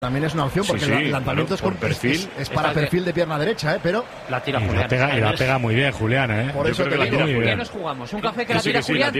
También es una opción porque el lanzamiento es, perfil, es para perfil de pierna derecha, pero la tira Julián. Y la pega muy bien Julián, Por eso te digo. ¿Por qué nos jugamos? ¿Un café que la tira Julián?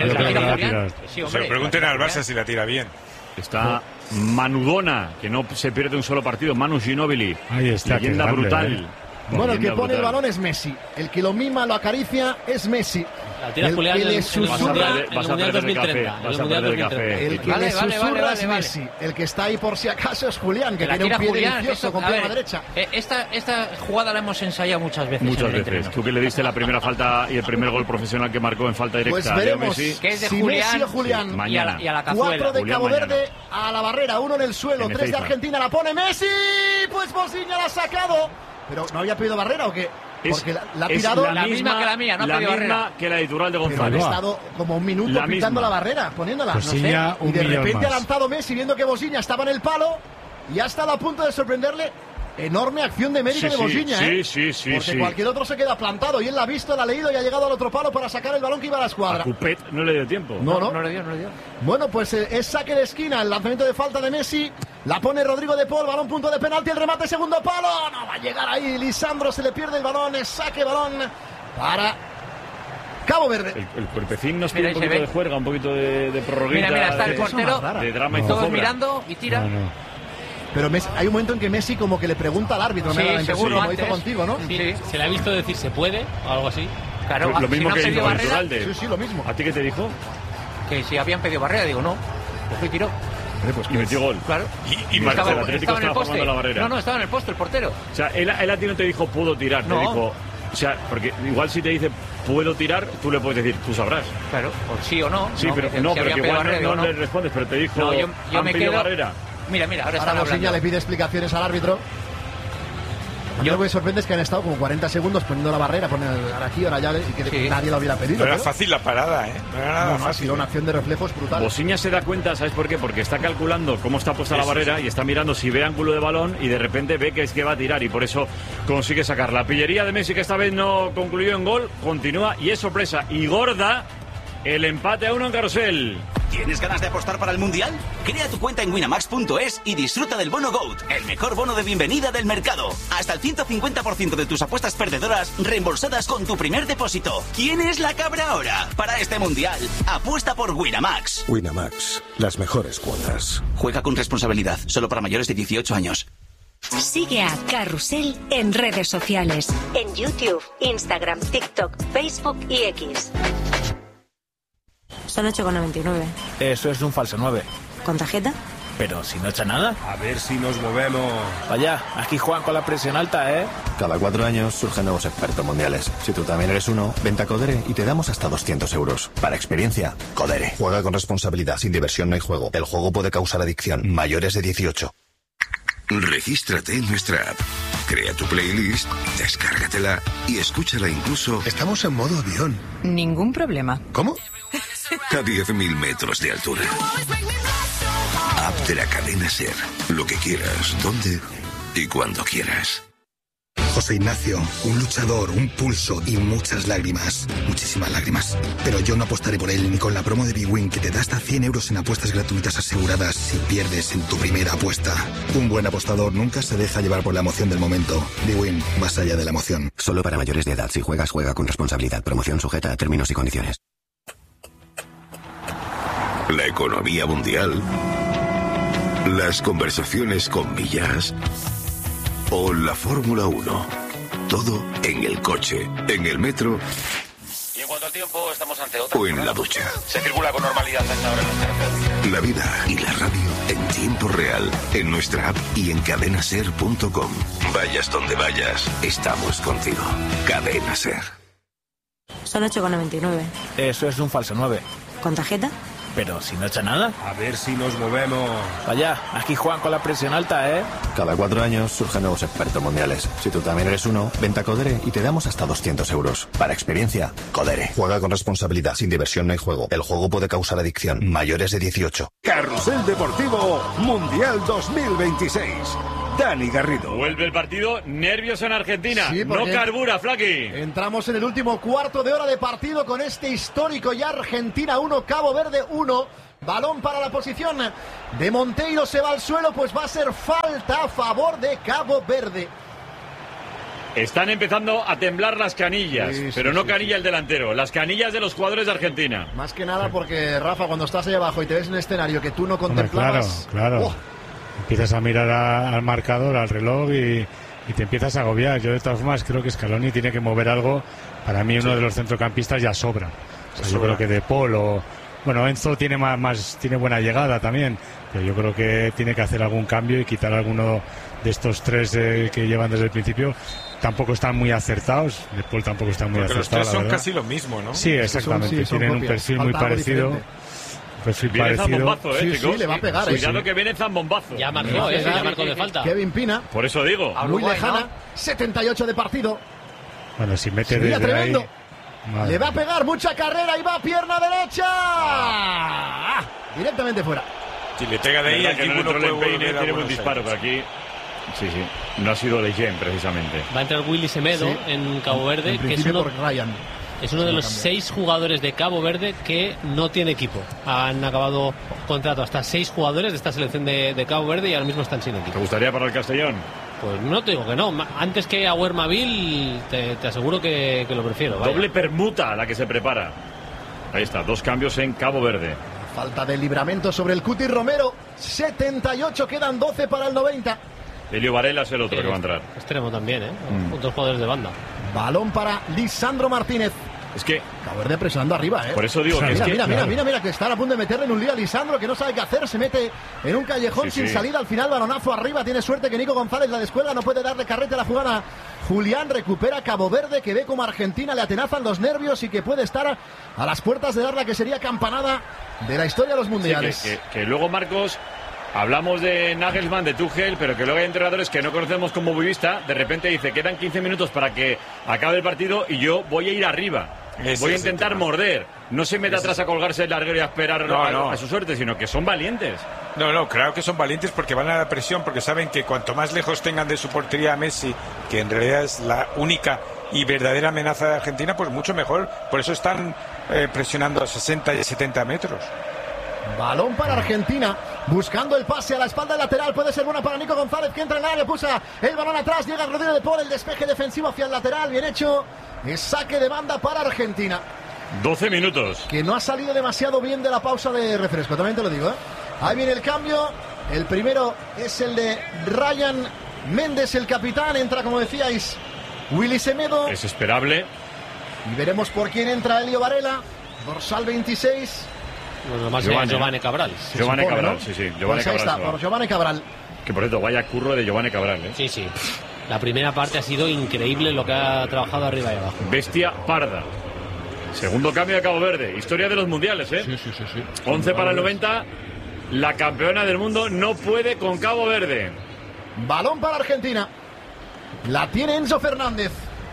Se pregunten al Barça si la tira bien. Está Manudona, que no se pierde un solo partido. Manu Ginóbili. Ahí está. Leyenda brutal. Bueno, el que pone el balón es Messi. El que lo mima, lo acaricia, es Messi. El que le susurra. Vas a perder el café. Vas a perder el café. El que le susurra es Messi. El que está ahí por si acaso es Julián, que tiene un pie delicioso con pierna derecha. Esta jugada la hemos ensayado muchas veces. Muchas veces. Tú que le diste la primera falta y el primer gol profesional que marcó en falta directa. Pues veremos si Messi o Julián. Mañana. Y a la cazuela. 4 de Cabo Verde a la barrera, 1 en el suelo, 3 de Argentina, la pone Messi. Pues Bosiña la ha sacado. ¿Pero no había pedido barrera o qué? Porque la ha tirado la misma que la mía, no la pedido misma barrera. que la de Iturralde González. Pero ha estado como un minuto pintando la barrera, poniéndola. Pues no sé. Y de repente ha lanzado Messi viendo que Bosiña estaba en el palo y ha estado a punto de sorprenderle. Enorme acción de mérito de Bosiña, sí. Porque cualquier otro se queda plantado y él la ha visto, la ha leído y ha llegado al otro palo para sacar el balón que iba a la escuadra. A Cupet no le dio tiempo. No le dio. Bueno, pues es saque de esquina, el lanzamiento de falta de Messi. La pone Rodrigo de Paul, balón punto de penalti, el remate segundo palo. No va a llegar ahí, Lisandro se le pierde el balón, es saque balón para Cabo Verde. El cuerpecín nos pide un poquito de juerga, un poquito de prorroguita. Mira, está el portero, de drama y todos mirando y tira. Pero hay un momento en que Messi como que le pregunta al árbitro, me da la impresión, como hizo contigo, ¿no? Sí. Se le ha visto decir ¿se puede? O algo así. Claro, lo mismo si no que hizo barrera, Iturralde. Sí, lo mismo. ¿A ti qué te dijo? Que si habían pedido barrera, digo no. Pues tiró. Y metió gol. Claro. Y el Atlético estaba formando la barrera. No, estaba en el poste el portero. O sea, él a ti no te dijo puedo tirar, te dijo... O sea, porque igual si te dice puedo tirar, tú le puedes decir, tú sabrás. Claro, o sí o no. Sí, pero que igual no le respondes, pero te dijo, yo me quedo barrera. Mira, ahora Bosiña le pide explicaciones al árbitro. A mí lo que me sorprende es que han estado como 40 segundos poniendo la barrera, poniendo ahora aquí, ahora allá, y que nadie lo hubiera pedido. No era fácil la parada, No era nada fácil. Era una acción de reflejos brutal. Bosiña se da cuenta, ¿sabes por qué? Porque está calculando cómo está puesta la barrera y está mirando si ve ángulo de balón y de repente ve que es que va a tirar y por eso consigue sacar. La pillería de Messi, que esta vez no concluyó en gol, continúa y es sorpresa y gorda el empate a 1 en Carrusel. ¿Tienes ganas de apostar para el Mundial? Crea tu cuenta en winamax.es y disfruta del bono GOAT, el mejor bono de bienvenida del mercado. Hasta el 150% de tus apuestas perdedoras reembolsadas con tu primer depósito. ¿Quién es la cabra ahora? Para este Mundial, apuesta por Winamax. Winamax, las mejores cuotas. Juega con responsabilidad, solo para mayores de 18 años. Sigue a Carrusel en redes sociales. En YouTube, Instagram, TikTok, Facebook y X. Son 8,99. Eso es un falso 9. ¿Con tarjeta? Pero si no echa nada. A ver si nos movemos. Vaya, aquí juegan con la presión alta, ¿eh? Cada 4 años surgen nuevos expertos mundiales. Si tú también eres uno, vente a Codere y te damos hasta 200 euros. Para experiencia, Codere. Juega con responsabilidad. Sin diversión no hay juego. El juego puede causar adicción. Mayores de 18. Regístrate en nuestra app. Crea tu playlist, descárgatela y escúchala incluso... Estamos en modo avión. Ningún problema. ¿Cómo? A 10.000 metros de altura. App de la cadena SER. Lo que quieras, donde y cuando quieras. José Ignacio, un luchador, un pulso y muchas lágrimas. Muchísimas lágrimas. Pero yo no apostaré por él ni con la promo de bwin que te da hasta 100 euros en apuestas gratuitas aseguradas si pierdes en tu primera apuesta. Un buen apostador nunca se deja llevar por la emoción del momento. bwin, más allá de la emoción. Solo para mayores de edad. Si juegas, juega con responsabilidad. Promoción sujeta a términos y condiciones. La economía mundial. Las conversaciones con millas. O la Fórmula 1. Todo en el coche, en el metro. Y en cuanto al tiempo, estamos ante otra. O en la ducha. Se circula con normalidad a esta hora en las carreteras. La vida y la radio en tiempo real. En nuestra app y en cadenaser.com. Vayas donde vayas, estamos contigo. Cadena Ser. Son 8,99. Eso es un falso 9. ¿Con tarjeta? Pero si no echa nada. A ver si nos movemos. Vaya, aquí juegan con la presión alta, ¿eh? Cada 4 años surgen nuevos expertos mundiales. Si tú también eres uno, vente a Codere y te damos hasta 200 euros. Para experiencia, Codere. Juega con responsabilidad. Sin diversión no hay juego. El juego puede causar adicción. Mayores de 18. Carrusel Deportivo Mundial 2026. Dani Garrido. Vuelve el partido, nervios en Argentina. Sí, no carbura, Flaqui. Entramos en el último cuarto de hora de partido con este histórico ya Argentina 1, Cabo Verde 1. Balón para la posición de Monteiro, se va al suelo, pues va a ser falta a favor de Cabo Verde. Están empezando a temblar las canillas, pero no canilla el delantero, las canillas de los jugadores de Argentina. Más que nada porque, Rafa, cuando estás ahí abajo y te ves en un escenario que tú no contemplabas... Claro. Empiezas a mirar al marcador, al reloj y te empiezas a agobiar. Yo de todas formas creo que Scaloni tiene que mover algo. Para mí uno de los centrocampistas ya sobra. O sea, yo creo que De Paul o... Bueno, Enzo tiene tiene buena llegada también, pero yo creo que tiene que hacer algún cambio y quitar alguno de estos tres que llevan desde el principio. Tampoco están muy acertados. De Paul tampoco está muy acertado. Los tres son la casi lo mismo, ¿no? Sí, exactamente. Tienen un perfil muy parecido. Viene zambombazo, chicos. Sí, le va a pegar. Cuidado que viene zambombazo. Ya marcó, ya marcó de falta. Kevin Pina. Por eso digo. Muy lejana. 78 de partido. Bueno, si mete desde tremendo. Ahí... Le va a pegar mucha carrera y va pierna derecha. Directamente fuera. Si le pega de ahí, el tipo no puede volver a tiene un disparo, pero aquí... Sí. No ha sido Leyen, precisamente. Va a entrar Willy Semedo en Cabo Verde, que es uno de los 6 jugadores de Cabo Verde que no tiene equipo. Han acabado contrato hasta 6 jugadores de esta selección de Cabo Verde y ahora mismo están sin equipo. ¿Te gustaría para el Castellón? Pues no te digo que no. Antes que a Wermaville, te aseguro que lo prefiero. Vaya. Doble permuta la que se prepara. Ahí está, 2 cambios en Cabo Verde. Falta de Libramento sobre el Cuti Romero. 78, quedan 12 para el 90. Elio Varela es el otro que va a entrar. Extremo también, Otros jugadores de banda. Balón para Lisandro Martínez. Es que Cabo Verde presionando arriba, Por eso digo que mira, que está a punto de meterle en un lío a Lisandro, que no sabe qué hacer, se mete en un callejón sin salida, al final balonazo arriba, tiene suerte que Nico González la descuelga, no puede darle carrete a la jugada. Julián recupera Cabo Verde, que ve como Argentina le atenazan los nervios y que puede estar a las puertas de dar la que sería campanada de la historia de los mundiales. Sí, que luego, Marcos, hablamos de Nagelsmann, de Tuchel, pero que luego hay entrenadores que no conocemos como Boavista. De repente dice, quedan 15 minutos para que acabe el partido y yo voy a ir arriba. Voy a intentar morder. No se mete atrás a colgarse el larguero y a esperar a su suerte, sino que son valientes. No, claro que son valientes porque van a la presión, porque saben que cuanto más lejos tengan de su portería a Messi, que en realidad es la única y verdadera amenaza de Argentina, pues mucho mejor. Por eso están presionando a 60 y 70 metros. Balón para Argentina, buscando el pase a la espalda del lateral, puede ser buena para Nico González, que entra en el área, pusa el balón atrás, llega Rodrigo de Paul, el despeje defensivo hacia el lateral, bien hecho, es saque de banda para Argentina. 12 minutos. Que no ha salido demasiado bien de la pausa de refresco, también te lo digo, Ahí viene el cambio, el primero es el de Ryan Méndez, el capitán, entra, como decíais, Willy Semedo. Es esperable. Y veremos por quién entra Elio Varela, dorsal 26. Bueno, más Giovanni Cabral. Giovanni Cabral, sí. Giovanni Cabral. Está, por Giovanni Cabral. Que por cierto, vaya curro de Giovanni Cabral, Sí. La primera parte ha sido increíble lo que ha trabajado arriba y abajo. Bestia parda. Segundo cambio de Cabo Verde. Historia de los mundiales, Sí. 11 para el 90. La campeona del mundo no puede con Cabo Verde. Balón para Argentina. La tiene Enzo Fernández.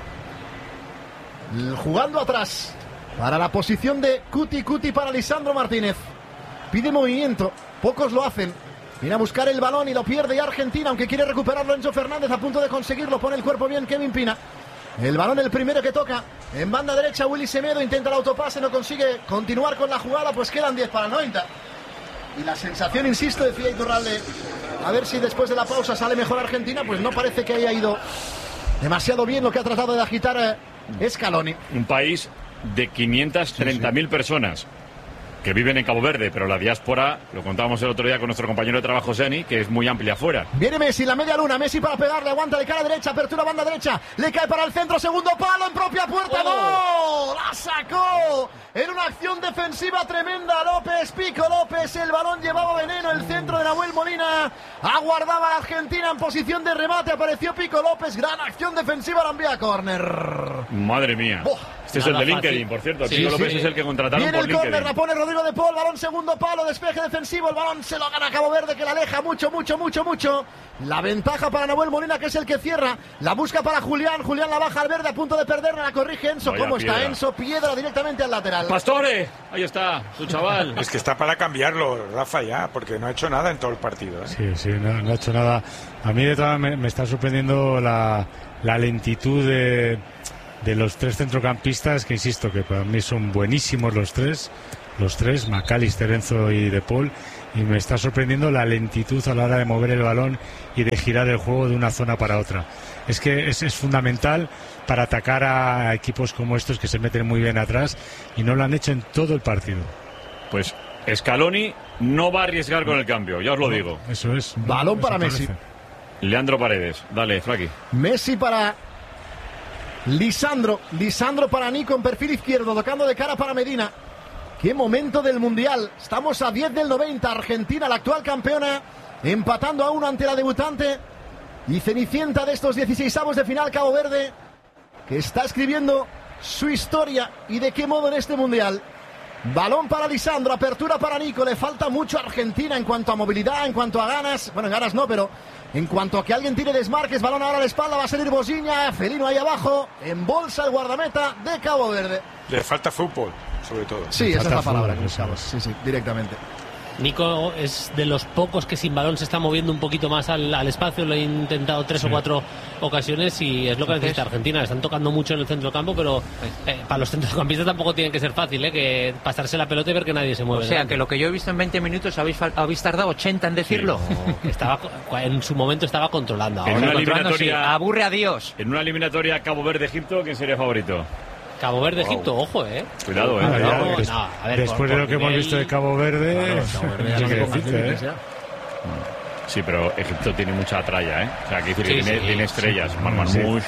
Jugando atrás. Para la posición de Cuti para Lisandro Martínez. Pide movimiento. Pocos lo hacen. Viene a buscar el balón y lo pierde ya Argentina, aunque quiere recuperarlo Enzo Fernández, a punto de conseguirlo. Pone el cuerpo bien Kevin Pina. El balón el primero que toca. En banda derecha Willy Semedo intenta el autopase, no consigue continuar con la jugada, pues quedan 10 para el 90. Y la sensación, insisto, decía Iturralde, a ver si después de la pausa sale mejor Argentina, pues no parece que haya ido demasiado bien lo que ha tratado de agitar Scaloni. Un país de 530.000 personas que viven en Cabo Verde, pero la diáspora, lo contábamos el otro día con nuestro compañero de trabajo Zeni, que es muy amplia afuera. Viene Messi, la media luna, Messi para pegarle, aguanta de cara derecha, apertura banda derecha, le cae para el centro, segundo palo en propia puerta, ¡gol! ¡La sacó! En una acción defensiva tremenda, Pico López, el balón llevaba veneno, el centro de Nahuel Molina, aguardaba a la Argentina en posición de remate, apareció Pico López, gran acción defensiva, la envía a córner. Madre mía. Este es el de LinkedIn, por cierto. Pico López es el que contrataron Viene por LinkedIn. Viene el córner, la pone Rodrigo de Paul, balón segundo palo, despeje defensivo, el balón se lo gana Cabo Verde, que la aleja mucho. La ventaja para Nahuel Molina, que es el que cierra, la busca para Julián la baja al verde, a punto de perderla, la corrige Enzo. Vaya ¿Cómo piedra. está Enzo? Piedra directamente al lateral. Pastore, ahí está, su chaval. Es que está para cambiarlo, Rafa, ya, porque no ha hecho nada en todo el partido. Sí, no ha hecho nada. A mí de todas me está sorprendiendo la lentitud de los tres centrocampistas, que insisto, que para mí son buenísimos los tres. los tres, McAllister, Enzo y De Paul, y me está sorprendiendo la lentitud a la hora de mover el balón y de girar el juego de una zona para otra. Es que es fundamental para atacar a equipos como estos que se meten muy bien atrás, y no lo han hecho en todo el partido. Pues Scaloni no va a arriesgar con el cambio, ya os lo digo. Eso es. Balón para Messi. Leandro Paredes, dale, Flaqui. Messi para Lisandro para Nico en perfil izquierdo, tocando de cara para Medina. Qué momento del Mundial. Estamos a 10 del 90. Argentina, la actual campeona, empatando a 1 ante la debutante y cenicienta de estos 16avos de final, Cabo Verde, que está escribiendo su historia. ¿Y de qué modo en este Mundial? Balón para Lisandro, apertura para Nico. Le falta mucho a Argentina en cuanto a movilidad, en cuanto a ganas. Bueno, en ganas no, pero en cuanto a que alguien tire desmarques. Balón ahora a la espalda, va a salir Bosiña. Felino ahí abajo, embolsa el guardameta de Cabo Verde. Le falta fútbol, sobre todo. Sí, esa es la palabra que buscamos. Sí, directamente. Nico es de los pocos que sin balón se está moviendo un poquito más al espacio. Lo he intentado 3 o 4 ocasiones y es lo que necesita Argentina. Le están tocando mucho en el centro campo, pero para los centrocampistas tampoco tiene que ser fácil, que pasarse la pelota y ver que nadie se mueve. O sea, que lo que yo he visto en 20 minutos habéis tardado 80 en decirlo. Sí, no, en su momento estaba controlando. En una eliminatoria, aburre a Dios. En una eliminatoria Cabo Verde-Egipto, ¿quién sería favorito? Cabo Verde-Egipto, ojo, Cuidado, después de lo que hemos visto de Cabo Verde, sí, pero Egipto tiene mucha tralla, O sea, hay que decir que tiene estrellas. Marmarmoush.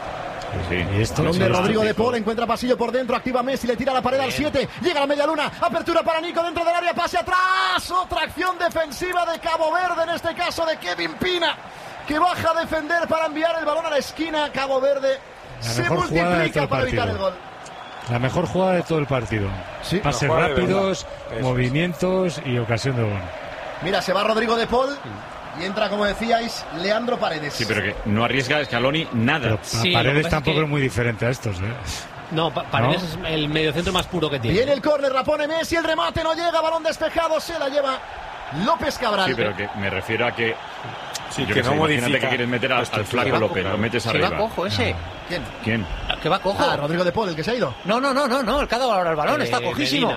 Balón de Rodrigo de Paul, encuentra pasillo por dentro, activa Messi, le tira la pared al 7, llega a la media luna, apertura para Nico dentro del área, pase atrás, otra acción defensiva de Cabo Verde, en este caso de Kevin Pina, que baja a defender para enviar el balón a la esquina. Cabo Verde se multiplica para evitar el gol. La mejor jugada de todo el partido. Sí, pases rápidos, movimientos y ocasión de gol. Mira, se va Rodrigo de Paul y entra, como decíais, Leandro Paredes. Sí, pero que no arriesga Scaloni nada. Pero Paredes tampoco es muy diferente a estos, No, Paredes es el mediocentro más puro que tiene. Viene el córner, la pone Messi, el remate no llega, balón despejado, se la lleva López Cabral. Sí, pero que me refiero a que... Sí, que no modifica. Imagínate que quieres meter al flaco López, lo metes arriba. ¿Que va cojo ese? ¿Quién? ¿Que va cojo? Rodrigo de Paul, el que se ha ido. No, el que ha dado ahora el balón, está cojísimo.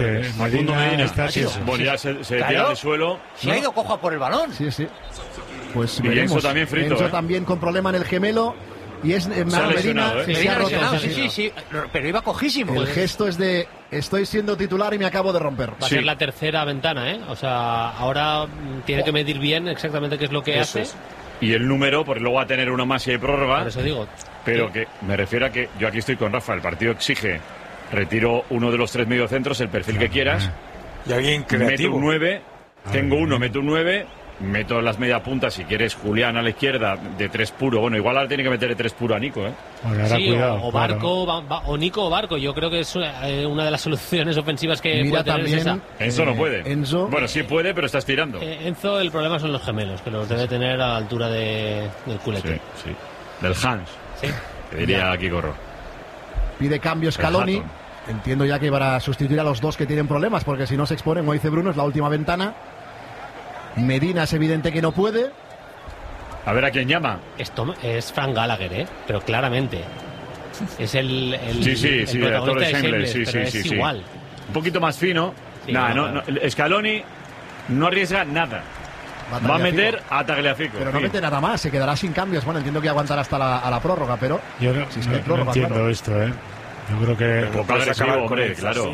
Medina está tieso. Bueno, ya se tira del suelo. Se ha ido cojo a por el balón. Sí. Pues y Enzo también frito. Enzo también con problema en el gemelo. Y es Medina, se ha roto. Sí, pero iba cojísimo. El gesto es de: estoy siendo titular y me acabo de romper. Va a ser la tercera ventana, O sea, ahora tiene que medir bien exactamente qué es lo que hace. Y el número, porque luego va a tener una más y hay prórroga. Por eso digo. Pero que me refiero a que yo aquí estoy con Rafa. El partido exige: retiro uno de los 3 mediocentros, el perfil que quieras. Y alguien creativo. Meto un 9, tengo uno, meto un 9. Meto las media puntas, si quieres, Julián a la izquierda, de 3 puro. Bueno, igual ahora tiene que meter de 3 puro a Nico, Sí, cuidado, o Barco, o Nico o Barco. Yo creo que es una de las soluciones ofensivas que puede tener esa. Enzo no puede. Bueno, sí puede, pero está estirando. Enzo, el problema son los gemelos, que los debe tener a la altura del culete. Sí. Del Hans. Sí. Que diría aquí Corro. Pide cambio Scaloni. Entiendo ya que para sustituir a los dos que tienen problemas, porque si no se exponen, como dice Bruno, es la última ventana. Medina es evidente que no puede. A ver a quién llama. Esto es Frank Gallagher, pero claramente. Es el protagonista de Shameless, pero es igual. Un poquito más fino. No, Scaloni no arriesga nada. Va a meter a Tagliafico. Pero no mete nada más, se quedará sin cambios. Bueno, entiendo que aguantará hasta la prórroga, pero... Yo no entiendo esto, Yo creo que... Hombre, claro.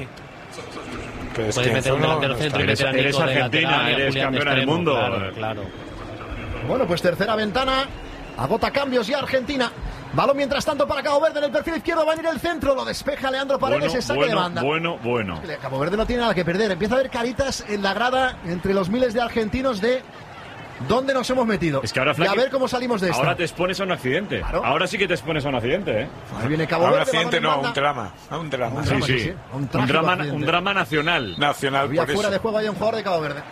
Puedes meter un delantero centro y meter a Nico eres Argentina, lateral, eres campeona del mundo. Claro. Bueno, pues tercera ventana. Agota cambios ya Argentina. Balón mientras tanto para Cabo Verde en el perfil izquierdo. Va a ir el centro, lo despeja Leandro Paredes, se saque de banda. Bueno. Cabo Verde no tiene nada que perder. Empieza a haber caritas en la grada entre los miles de argentinos de... ¿Dónde nos hemos metido? Es que ahora, y a ver cómo salimos de esto. Ahora te expones a un accidente. Claro. Ahora sí que te expones a un accidente, Ahí viene Cabo Verde. Un accidente no, un drama. Sí. Un drama nacional. Había fuera de juego hay un jugador de Cabo Verde.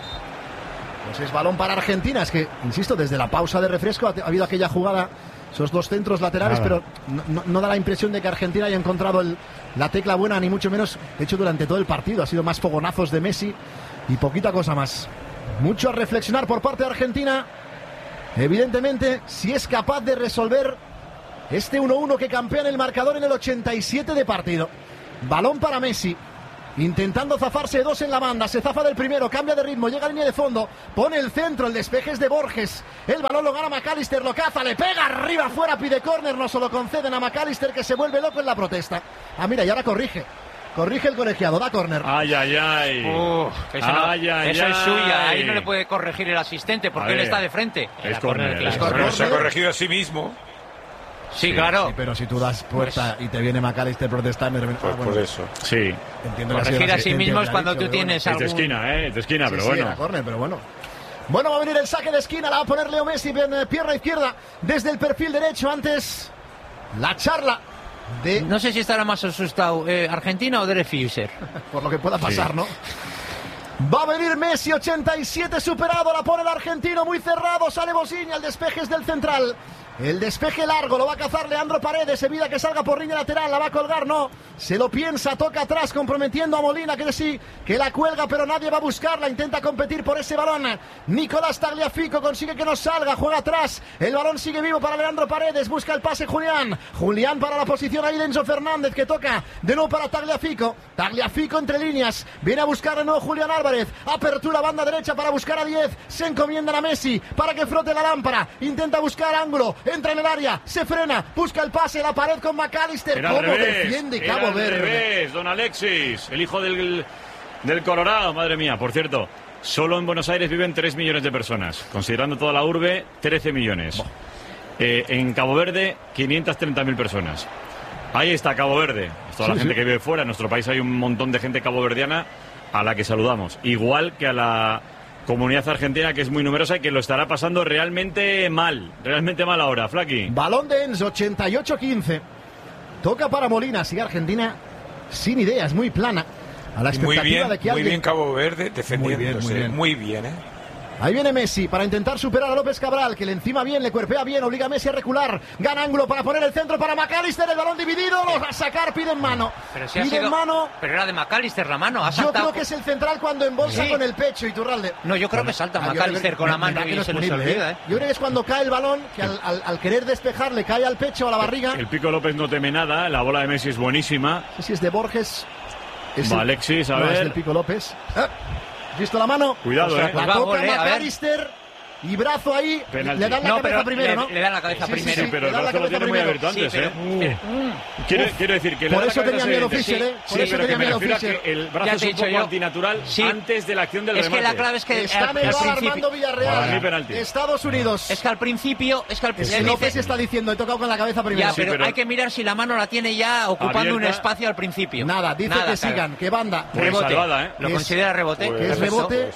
Pues es balón para Argentina. Es que, insisto, desde la pausa de refresco ha habido aquella jugada, esos 2 centros laterales, pero no da la impresión de que Argentina haya encontrado la tecla buena, ni mucho menos. De hecho, durante todo el partido ha sido más fogonazos de Messi y poquita cosa más. Mucho a reflexionar por parte de Argentina. Evidentemente, si es capaz de resolver este 1-1 que campea en el marcador en el 87 de partido. Balón para Messi. intentando zafarse 2 en la banda, se zafa del primero, cambia de ritmo, llega a línea de fondo, pone el centro, el despeje es de Borges, el balón lo gana McAllister, lo caza, le pega arriba, fuera, pide córner, no se lo conceden a McAllister, que se vuelve loco en la protesta. Mira, y ahora corrige el colegiado, da córner. Ay. Eso es suya, ahí no le puede corregir el asistente porque él está de frente. Es córner. Se ha corregido a sí mismo. Sí, claro. Sí, pero si tú das puerta y te viene McAllister protestando, por eso. Sí. Entiendo corregir a sí mismo es cuando tú tienes algún... Es de esquina, pero bueno. Era córner, pero bueno. Bueno, va a venir el saque de esquina, la va a poner Leo Messi en pierna izquierda desde el perfil derecho. Antes la charla de... No sé si estará más asustado Argentina o Derek Fischer. Por lo que pueda pasar, ¿no? Va a venir Messi, 87 superado, la pone el argentino muy cerrado, sale Bosiña, el despeje es del central. El despeje largo, lo va a cazar Leandro Paredes, evita que salga por línea lateral, la va a colgar, no, se lo piensa, toca atrás, comprometiendo a Molina, que sí, que la cuelga, pero nadie va a buscarla, intenta competir por ese balón. Nicolás Tagliafico consigue que no salga, juega atrás, el balón sigue vivo para Leandro Paredes, busca el pase Julián para la posición ahí de Enzo Fernández, que toca de nuevo para Tagliafico entre líneas, viene a buscar de nuevo Julián Álvarez, apertura banda derecha para buscar a 10, se encomiendan a Messi para que frote la lámpara, intenta buscar ángulo, entra en el área, se frena, busca el pase, la pared con McAllister. ¿Cómo defiende Cabo Verde? Don Alexis, el hijo del Colorado, madre mía. Por cierto, solo en Buenos Aires viven 3 millones de personas, considerando toda la urbe, 13 millones. En Cabo Verde, 530.000 personas. Ahí está Cabo Verde. Toda la gente que vive fuera. En nuestro país hay un montón de gente caboverdiana a la que saludamos. Igual que a la comunidad argentina, que es muy numerosa y que lo estará pasando realmente mal ahora, Flaky. Balón de Enzo, 88-15. Toca para Molina, sigue Argentina sin ideas, muy plana. A la expectativa de que muy bien Cabo Verde defendiéndose, muy bien. Ahí viene Messi para intentar superar a López Cabral, que le encima bien, le cuerpea bien, obliga a Messi a recular, gana ángulo para poner el centro para McAllister, el balón dividido, lo va a sacar, pide en mano. Pero era de McAllister la mano, ha saltado. Yo creo que es el central cuando embolsa con el pecho, Iturralde. No, yo creo que salta McAllister con la mano y se les olvida. Yo creo que es cuando cae el balón, que al querer despejar le cae al pecho, a la barriga. El Pico López no teme nada, la bola de Messi es buenísima. No sé si es de Borges. Alexis, a ver. Es del Pico López. ¿Visto la mano? Cuidado, La toca McAllister y brazo ahí. Penalti. Le dan la cabeza primero, ¿no? Le dan la cabeza primero. Sí, pero el brazo lo tiene muy abierto antes, Quiero decir que por eso tenía miedo Fischer, Por eso tenía miedo Fischer. El brazo es un poco antinatural antes de la acción del remate. Es que la clave es que está negado Armando Villarreal. Estados Unidos. Es que al principio López está diciendo, he tocado con la cabeza primero. Ya, pero hay que mirar si la mano la tiene ya ocupando un espacio al principio. Nada, dice que sigan, que banda. Rebote. Lo considera rebote. Que es rebote.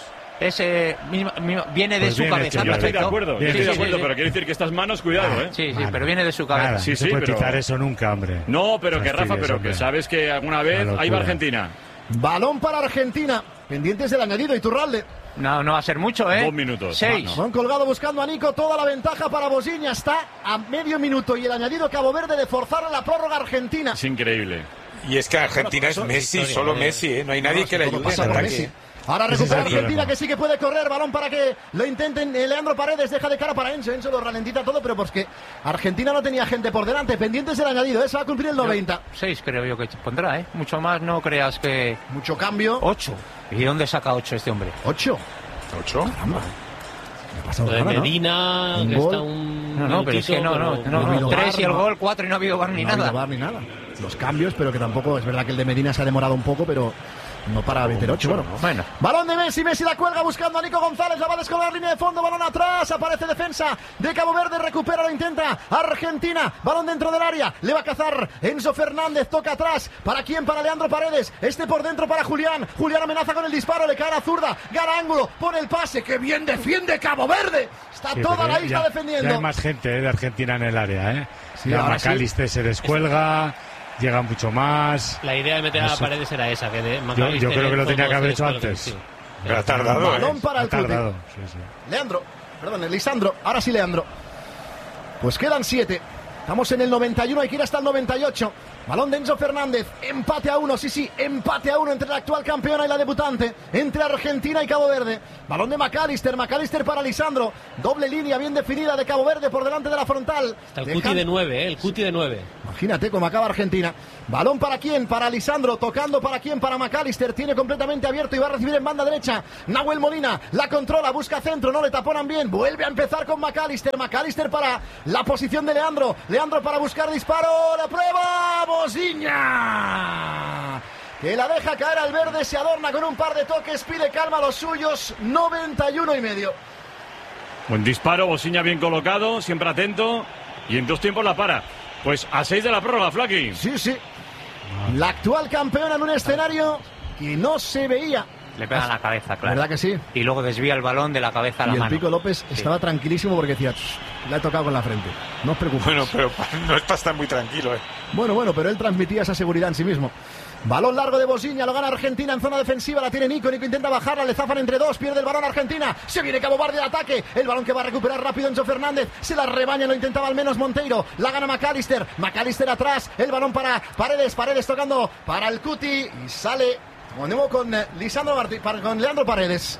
Viene de su cabeza. Yo estoy de acuerdo, pero quiere decir que estas manos, cuidado, ¿eh? Sí, pero viene de su cabeza. Nada, no se puede pitar eso nunca, hombre. No, pero que Rafa, que sabes que alguna vez ahí va Argentina. Balón para Argentina, pendientes del añadido, Iturralde. No va a ser mucho, 2 minutos. 6. Han colgado buscando a Nico, toda la ventaja para Bosiña, está a medio minuto y el añadido Cabo Verde de forzar la prórroga argentina. Es increíble. Y es que Argentina es Messi, solo Messi, no hay nadie que le ayude en ataque. Ahora recupera Argentina, que sí que puede correr, balón para que lo intenten. Leandro Paredes deja de cara para Enzo lo ralentita todo, pero porque Argentina no tenía gente por delante, pendientes del añadido, se va a cumplir el 90. 6 creo yo que pondrá, mucho más no creas que... Mucho cambio. 8. ¿Y dónde saca 8 este hombre? 8. Caramba. Lo de Medina, que está un... No, pero es que no. 3 y el gol, 4 y no ha habido bar ni nada. No ha habido bar ni nada. Los cambios, pero que tampoco, es verdad que el de Medina se ha demorado un poco, pero... No para meter 8, bueno. Balón de Messi la cuelga buscando a Nico González, la va a descolgar línea de fondo, balón atrás, aparece defensa de Cabo Verde, recupera, lo intenta Argentina, balón dentro del área, le va a cazar Enzo Fernández, toca atrás, ¿para quién? Para Leandro Paredes, por dentro para Julián amenaza con el disparo, le cae a la zurda, gana ángulo, pone el pase, ¡qué bien defiende Cabo Verde! Está toda la isla defendiendo. Ya hay más gente de Argentina en el área, ya McAllister se descuelga. Llega mucho más. La idea de meter a la Paredes era esa. Yo creo que lo tenía que haber hecho antes. Sí. Pero ha tardado. Balón para el club. Lisandro. Ahora sí, Leandro. Pues quedan 7. Estamos en el 91, hay que ir hasta el 98. Balón de Enzo Fernández, empate a 1, empate a 1 entre la actual campeona y la debutante, entre Argentina y Cabo Verde. Balón de McAllister para Lisandro, doble línea bien definida de Cabo Verde por delante de la frontal. Está el Cuti de 9, el Cuti de 9. Imagínate cómo acaba Argentina. Balón para quién, para Lisandro, tocando para quién, para McAllister, tiene completamente abierto y va a recibir en banda derecha. Nahuel Molina la controla, busca centro, no le taponan bien, vuelve a empezar con McAllister para la posición de Leandro para buscar disparo, la prueba, Bosiña, que la deja caer al verde, se adorna con un par de toques, pide calma a los suyos, 91,5. Buen disparo, Bosiña bien colocado, siempre atento, y en 2 tiempos la para. Pues a 6 de la prórroga, Flaky. Sí. La actual campeona en un escenario que no se veía. Le pega en la cabeza, claro. ¿Verdad que sí? Y luego desvía el balón de la cabeza a la y mano. Y el Pico López estaba tranquilísimo porque decía, le ha tocado con la frente. No os preocupéis. Bueno, pero no es para estar muy tranquilo, Bueno, pero él transmitía esa seguridad en sí mismo. Balón largo de Bosiña, lo gana Argentina en zona defensiva, la tiene Nico intenta bajarla, le zafan entre 2, pierde el balón Argentina, se viene Cabo Verde al ataque, el balón que va a recuperar rápido Enzo Fernández, se la rebaña, lo intentaba al menos Monteiro, la gana McAllister atrás, el balón para Paredes tocando para el Cuti y sale con Leandro Paredes.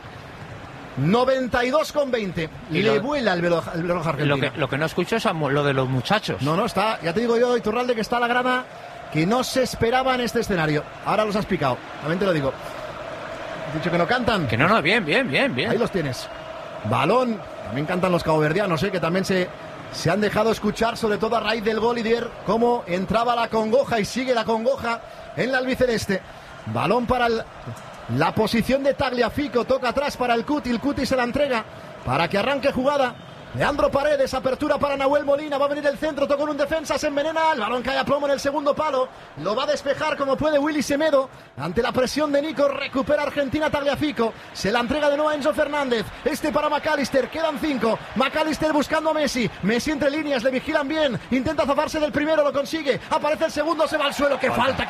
92,20. Le vuela el reloj argentino. Lo que no escucho es lo de los muchachos. No, está, ya te digo yo, Iturralde, que está la grada que no se esperaba en este escenario. Ahora los has picado, también te lo digo. ¿Has dicho que no cantan? Que no, bien. Ahí los tienes. Balón, también cantan los caboverdianos, que también se han dejado escuchar, sobre todo a raíz del gol y de cómo entraba la congoja y sigue la congoja en la albiceleste. Balón para la posición de Tagliafico, toca atrás para el Cuti se la entrega para que arranque jugada. Leandro Paredes, apertura para Nahuel Molina, va a venir el centro, toca con un defensa, se envenena, el balón cae a plomo en el segundo palo, lo va a despejar como puede Willy Semedo, ante la presión de Nico, recupera Argentina Tagliafico, se la entrega de nuevo a Enzo Fernández, para McAllister, quedan 5, McAllister buscando a Messi entre líneas, le vigilan bien, intenta zafarse del primero, lo consigue, aparece el segundo, se va al suelo, ¡qué falta!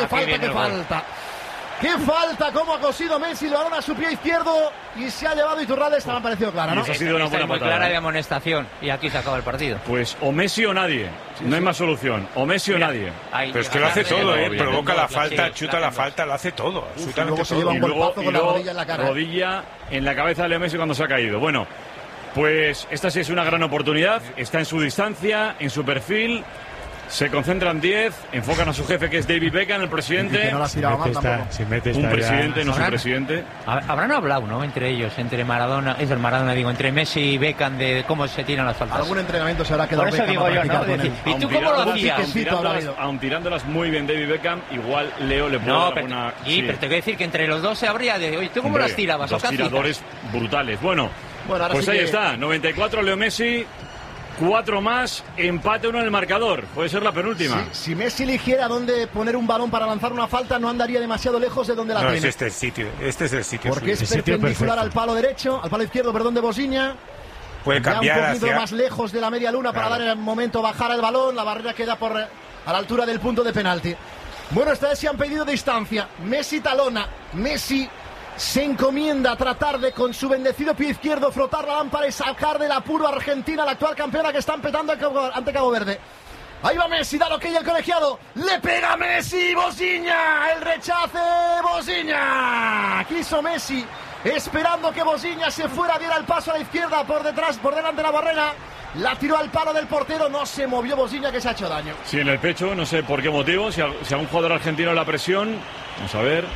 ¡Qué falta! ¿Cómo ha cosido Messi el balón a su pie izquierdo y se ha llevado Iturralde? Esta me ha parecido clara, ¿no? Esa ha sido una buena patada. Clara de amonestación y aquí se acaba el partido. Pues o Messi o nadie. No hay más solución. O Messi o nadie. Pero es que lo hace todo, provoca la falta, chuta la falta, lo hace todo. Luego se lleva un golpazo con la rodilla en la cara. Rodilla en la cabeza de Leo Messi cuando se ha caído. Bueno, pues esta sí es una gran oportunidad. Está en su distancia, en su perfil. Se concentran 10, enfocan a su jefe, que es David Beckham, el presidente. Que no la has tirado mal tampoco. Un presidente, no su presidente. Habrán hablado, ¿no? Entre ellos, entre entre Messi y Beckham, de cómo se tiran las faltas. Algún entrenamiento se habrá quedado. Por eso digo yo, ¿no? ¿Y tú cómo lo hacías? Aun tirándolas muy bien David Beckham, igual Leo le puede dar alguna... Sí, pero te voy a decir que entre los dos se habría de... Oye, ¿tú cómo las tirabas? Dos tiradores brutales. Bueno, pues sí ahí está. 94 Leo Messi. 4 más, empate 1 en el marcador. Puede ser la penúltima. Si Messi eligiera dónde poner un balón para lanzar una falta, no andaría demasiado lejos de donde la tiene. Este es el sitio. Porque es perpendicular al palo izquierdo, de Bosiña. Puede cambiar un poquito más lejos de la media luna para dar el momento, bajar el balón. La barrera queda a la altura del punto de penalti. Bueno, esta vez se han pedido distancia. Messi talona. Messi se encomienda a tratar de, con su bendecido pie izquierdo, frotar la lámpara y sacar del apuro a Argentina, la actual campeona, que está empezando ante Cabo Verde. Ahí va Messi, da lo que hay el colegiado. Le pega Messi, Bosiña. El rechace, Bosiña. Quiso Messi, esperando que Bosiña se fuera, diera el paso a la izquierda, por delante de la barrera. La tiró al palo del portero, no se movió Bosiña, que se ha hecho daño. Sí, en el pecho, no sé por qué motivo, si a un jugador argentino la presión. Vamos a ver.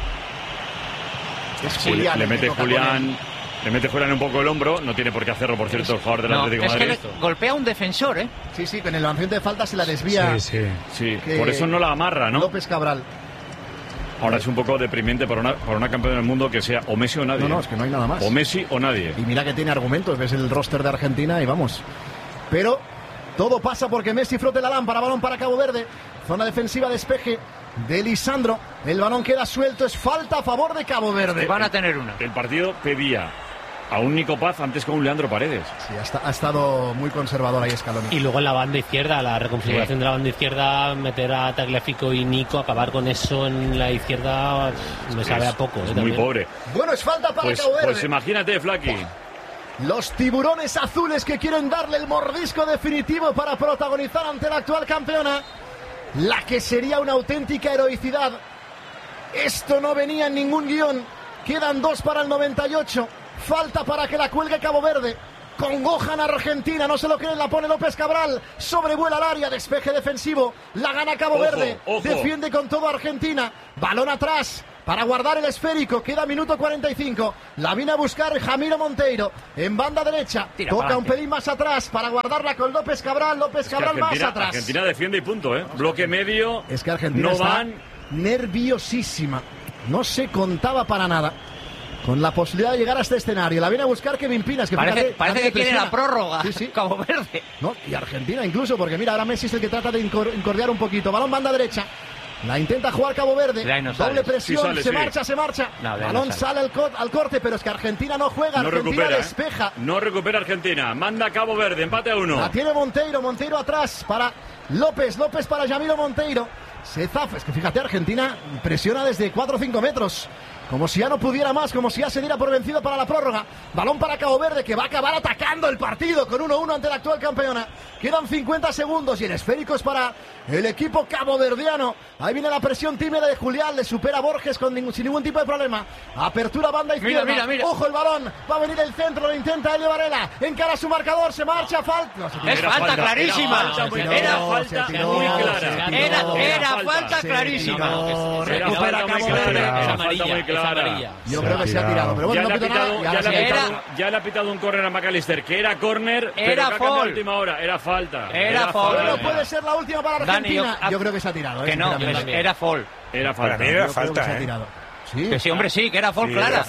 Julián, le mete Julián un poco el hombro, no tiene por qué hacerlo, por cierto, el jugador del Atlético de Madrid. Es que golpea a un defensor, ¿eh? Sí, con el lanzamiento de falta se la desvía. Sí, por eso no la amarra, ¿no? López Cabral. Ahora es un poco deprimente para una campeona del mundo que sea o Messi o nadie. No, es que no hay nada más. O Messi o nadie. Y mira que tiene argumentos, ves el roster de Argentina y vamos. Pero todo pasa porque Messi frote la lámpara, balón para Cabo Verde. Zona defensiva, despeje de Lisandro, el balón queda suelto, es falta a favor de Cabo Verde. Van a tener una. El partido pedía a un Nico Paz antes con un Leandro Paredes. Sí, ha estado muy conservador ahí Scaloni. Y luego en la banda izquierda, la reconfiguración de la banda izquierda, meter a Tagliafico y Nico, acabar con eso en la izquierda, me sabe a poco. Muy pobre. Bueno, es falta para Cabo Verde. Pues imagínate, Flaky. Los tiburones azules que quieren darle el mordisco definitivo para protagonizar ante la actual campeona, la que sería una auténtica heroicidad. Esto no venía en ningún guión. Quedan 2 para el 98. Falta para que la cuelgue Cabo Verde. Congojan a Argentina, no se lo creen, la pone López Cabral, sobrevuela el área, despeje defensivo, la gana Cabo Verde, defiende con todo Argentina, balón atrás para guardar el esférico, queda minuto 45, la viene a buscar Jamiro Monteiro, en banda derecha, toca un pelín más atrás para guardarla con López Cabral más atrás. Argentina defiende y punto, bloque medio, es que Argentina no está van... nerviosísima, no se contaba para nada con la posibilidad de llegar a este escenario. La viene a buscar Kevin Pinas, que parece que quiere la prórroga. Sí. Cabo Verde. No, y Argentina incluso, porque mira, ahora Messi es el que trata de incordiar un poquito. Balón banda derecha. La intenta jugar Cabo Verde. Doble presión, se marcha. Balón sale al corte, pero es que Argentina no juega. Argentina despeja. No recupera Argentina. Manda Cabo Verde, empate a 1. La tiene Monteiro atrás para López para Jamiro Monteiro. Se zafa. Es que fíjate, Argentina presiona desde 4 o 5 metros. Como si ya no pudiera más, como si ya se diera por vencido para la prórroga. Balón para Cabo Verde, que va a acabar atacando el partido con 1-1 ante la actual campeona. Quedan 50 segundos y el esférico es para el equipo caboverdiano. Ahí viene la presión tímida de Julián, le supera Borges sin ningún tipo de problema. Apertura banda izquierda. Mira. Ojo el balón, va a venir el centro, lo intenta Elio Varela. Encara su marcador, se marcha, falta. No, es falta clarísima. Era falta muy clara. Era falta clarísima. Recupera Cabo Verde. Yo creo que se ha tirado, pero bueno, ya le ha pitado un córner a McAllister, que era córner, era pero a última hora, era falta. Bueno, puede ser la última para Argentina. Yo creo que se ha tirado. Que no, era fall. Era falta. Para mí era falta, Sí, que sí, hombre, sí, que era fall clara.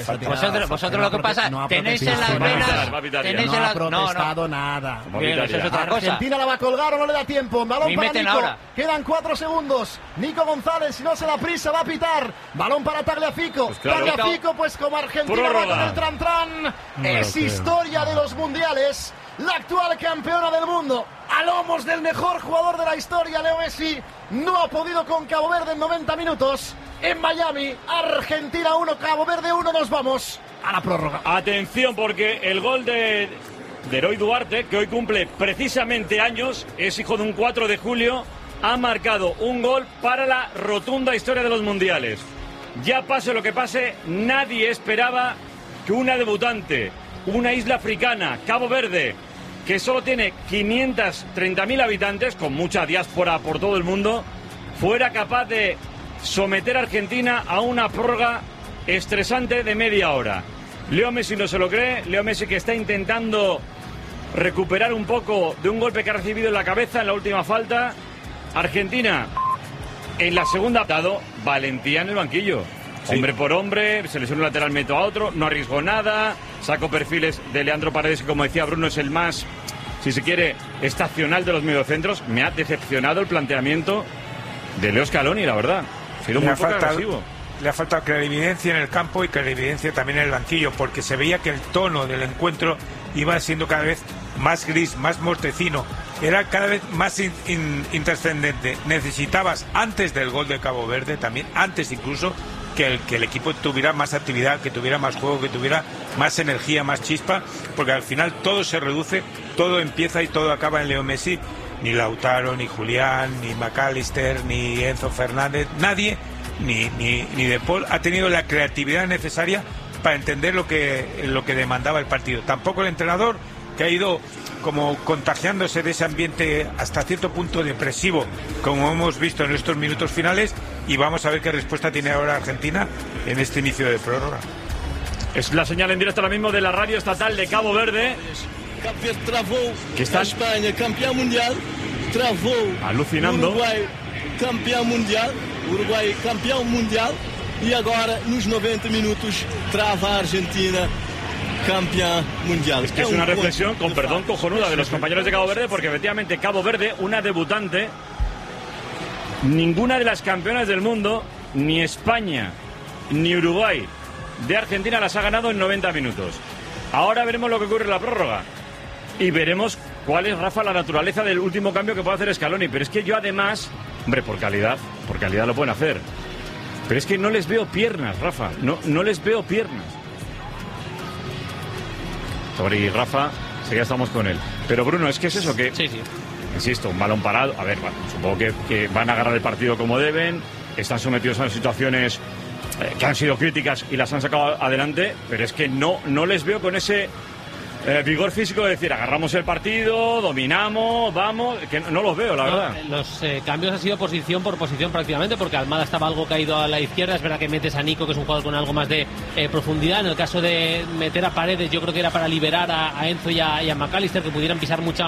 Vosotros lo que pasa, tenéis en las venas... No ha protestado nada. Bien, eso es otra cosa. Argentina la va a colgar o no le da tiempo. Balón para Nico. Ahora. Quedan 4 segundos. Nico González, si no se da prisa, va a pitar. Balón para Tagliafico. Pues claro. Tagliafico, pues como Argentina va con el tran-tran. Es historia de los mundiales. La actual campeona del mundo, a lomos del mejor jugador de la historia, Leo Messi, no ha podido con Cabo Verde en 90 minutos. En Miami, Argentina 1, Cabo Verde 1, nos vamos a la prórroga. Atención, porque el gol de Eroy Duarte, que hoy cumple precisamente años, es hijo de un 4 de julio, ha marcado un gol para la rotunda historia de los mundiales. Ya pase lo que pase, nadie esperaba que una debutante, una isla africana, Cabo Verde, que solo tiene 530.000 habitantes, con mucha diáspora por todo el mundo, fuera capaz de someter a Argentina a una prórroga estresante de media hora. Leo Messi no se lo cree, Leo Messi que está intentando recuperar un poco de un golpe que ha recibido en la cabeza en la última falta. Argentina en la segunda, dado valentía en el banquillo. Sí. Hombre por hombre, se lesionó un lateral, meto a otro, no arriesgó nada, sacó perfiles de Leandro Paredes, que como decía Bruno es el más, si se quiere, estacional de los mediocentros. Me ha decepcionado el planteamiento de Leo Scaloni, la verdad. Ha sido muy poco agresivo. Le ha faltado clarividencia en el campo y clarividencia también en el banquillo, porque se veía que el tono del encuentro iba siendo cada vez más gris, más mortecino, era cada vez más intrascendente. Necesitabas, antes del gol de Cabo Verde, también antes incluso, que el equipo tuviera más actividad, que tuviera más juego, que tuviera más energía, más chispa, porque al final todo se reduce, todo empieza y todo acaba en Leo Messi. Ni Lautaro, ni Julián, ni McAllister, ni Enzo Fernández, nadie, ni De Paul ha tenido la creatividad necesaria para entender lo que demandaba el partido. Tampoco el entrenador, que ha ido como contagiándose de ese ambiente hasta cierto punto depresivo, como hemos visto en estos minutos finales, y vamos a ver qué respuesta tiene ahora Argentina en este inicio de prórroga. Es la señal en directo ahora mismo de la radio estatal de Cabo Verde. Que está España campeón mundial, travó alucinando. Uruguay campeón mundial y ahora nos 90 minutos trava a Argentina campeón mundial. Es que es una reflexión, con perdón, cojonuda de los compañeros de Cabo Verde, porque efectivamente Cabo Verde, una debutante, ninguna de las campeonas del mundo, ni España ni Uruguay de Argentina las ha ganado en 90 minutos. Ahora veremos lo que ocurre en la prórroga. Y veremos cuál es, Rafa, la naturaleza del último cambio que puede hacer Scaloni. Pero es que yo además, hombre, por calidad lo pueden hacer. Pero es que no les veo piernas, Rafa. No les veo piernas. Y Rafa, sí, ya estamos con él. Pero Bruno, es que es eso que... Sí. Insisto, un balón parado. A ver, supongo que van a agarrar el partido como deben. Están sometidos a situaciones que han sido críticas y las han sacado adelante. Pero es que no les veo con ese Vigor físico, es decir, agarramos el partido, dominamos, vamos, que no los veo, la verdad. Los cambios han sido posición por posición prácticamente, porque Almada estaba algo caído a la izquierda. Es verdad que metes a Nico, que es un jugador con algo más de profundidad. En el caso de meter a Paredes, yo creo que era para liberar a Enzo y a McAllister, que pudieran pisar mucha